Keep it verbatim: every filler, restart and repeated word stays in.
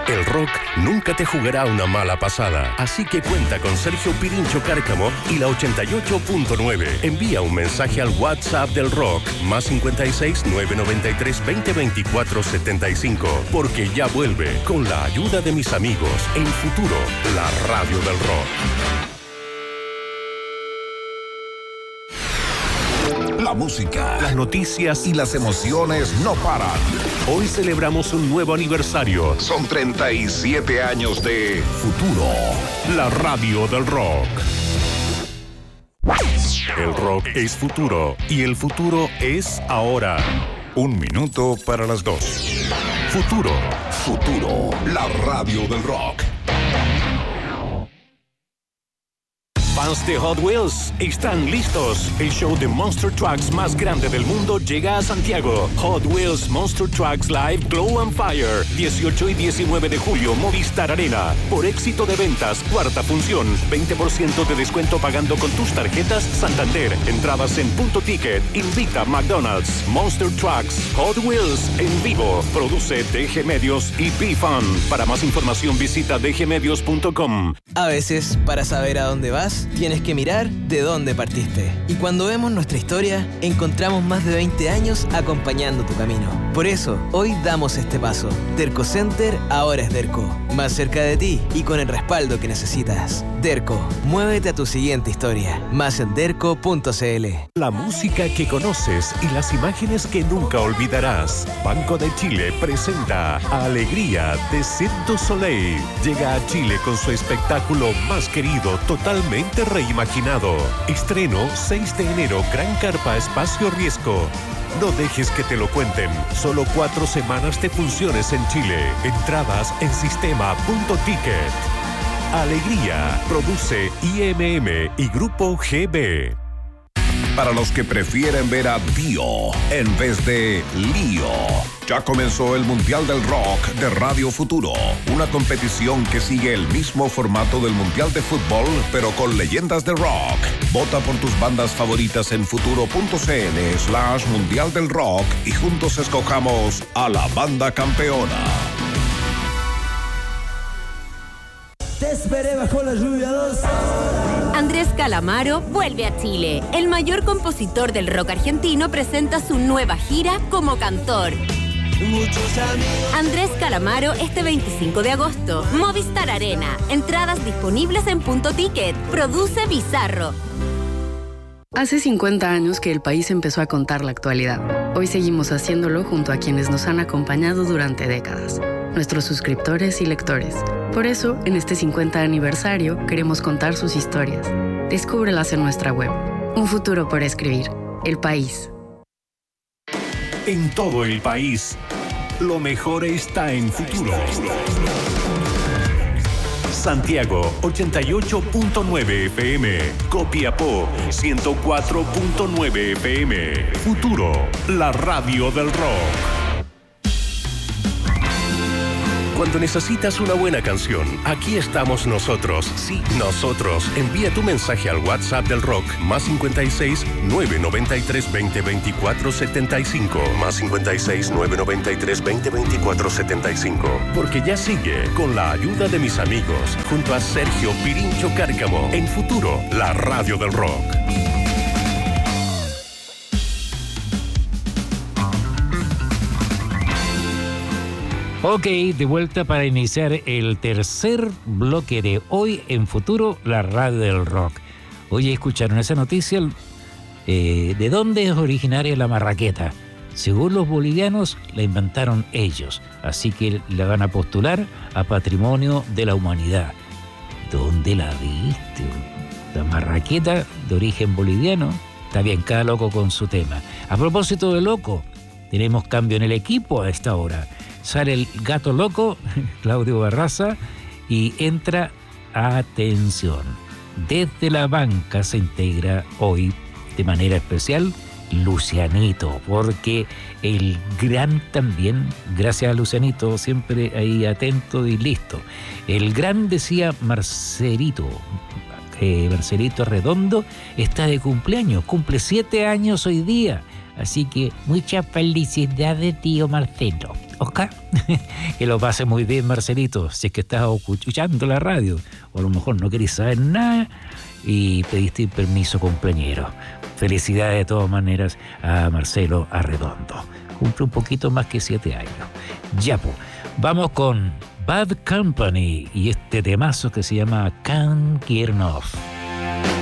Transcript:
El rock nunca te jugará una mala pasada. Así que cuenta con Sergio Pirincho Cárcamo y la ochenta y ocho punto nueve. Envía un mensaje al WhatsApp del rock, más cincuenta y seis, nueve noventa y tres, veinte, veinticuatro, setenta y cinco. Porque ya vuelve, con la ayuda de mis amigos, en Futuro, la radio del rock. La música, las noticias y las emociones no paran. Hoy celebramos un nuevo aniversario. Son treinta y siete años de Futuro, la radio del rock. El rock es futuro y el futuro es ahora. Un minuto para las dos. Futuro. Futuro, la radio del rock. Fans de Hot Wheels están listos. El show de Monster Trucks más grande del mundo llega a Santiago. Hot Wheels Monster Trucks Live Glow and Fire. dieciocho y diecinueve de julio, Movistar Arena. Por éxito de ventas, cuarta función. veinte por ciento de descuento pagando con tus tarjetas Santander. Entradas en Punto Ticket. Invita McDonald's. Monster Trucks Hot Wheels en vivo. Produce D G Medios y B-Fun. Para más información visita d g medios punto com. A veces, para saber a dónde vas, tienes que mirar de dónde partiste. Y cuando vemos nuestra historia, encontramos más de veinte años acompañando tu camino. Por eso, hoy damos este paso. Derco Center ahora es Derco. Más cerca de ti y con el respaldo que necesitas. Derco, muévete a tu siguiente historia. Más en derco punto c l. La música que conoces y las imágenes que nunca olvidarás. Banco de Chile presenta Alegría de Cirque du Soleil. Llega a Chile con su espectáculo más querido, totalmente reimaginado. Estreno seis de enero, Gran Carpa Espacio Riesgo. No dejes que te lo cuenten. Solo cuatro semanas de funciones en Chile. Entradas en sistema punto ticket. Alegría. Produce I M M y Grupo G B. Para los que prefieren ver a Dio en vez de Lío, ya comenzó el Mundial del Rock de Radio Futuro, una competición que sigue el mismo formato del Mundial de Fútbol, pero con leyendas de rock. Vota por tus bandas favoritas en futuro punto c l slash Mundial del Rock y juntos escojamos a la banda campeona. Te esperé bajo la lluvia dos. Andrés Calamaro vuelve a Chile. El mayor compositor del rock argentino presenta su nueva gira como cantor. Andrés Calamaro este veinticinco de agosto. Movistar Arena. Entradas disponibles en Punto Ticket. Produce Bizarro. Hace cincuenta años que el país empezó a contar la actualidad. Hoy seguimos haciéndolo junto a quienes nos han acompañado durante décadas, nuestros suscriptores y lectores. Por eso, en este cincuenta aniversario, queremos contar sus historias. Descúbrelas en nuestra web. Un futuro por escribir. El País. En todo el país, lo mejor está en Futuro. Santiago, ochenta y ocho punto nueve F M. Copiapó, ciento cuatro punto nueve F M. Futuro, la radio del rock. Cuando necesitas una buena canción, aquí estamos nosotros. Sí, nosotros. Envía tu mensaje al WhatsApp del rock, más cincuenta y seis, nueve noventa y tres, veinte, veinticuatro, setenta y cinco. Más cincuenta y seis, nueve noventa y tres, veinte, veinticuatro, setenta y cinco. Porque ya sigue, con la ayuda de mis amigos, junto a Sergio Pirincho Cárcamo, en Futuro, la radio del rock. Ok, de vuelta para iniciar el tercer bloque de hoy en Futuro, la radio del rock. Hoy escucharon esa noticia, eh, ¿de dónde es originaria la marraqueta? Según los bolivianos, la inventaron ellos, así que la van a postular a Patrimonio de la Humanidad. ¿Dónde la viste? La marraqueta de origen boliviano. Está bien, cada loco con su tema. A propósito de loco, tenemos cambio en el equipo a esta hora. Sale el gato loco, Claudio Barraza, y entra, atención, desde la banca se integra hoy de manera especial Lucianito, porque el gran también, gracias a Lucianito, siempre ahí atento y listo. El gran, decía Marcelito, eh, Marcelito Redondo, está de cumpleaños, cumple siete años hoy día. Así que muchas felicidades, tío Marcelo. Oscar, que lo pase muy bien, Marcelito, si es que estás escuchando la radio, o a lo mejor no querés saber nada y pediste permiso cumpleañero. Felicidades de todas maneras a Marcelo Arredondo. Cumple un poquito más que siete años. Ya, pues, vamos con Bad Company y este temazo que se llama Can't Get Enough.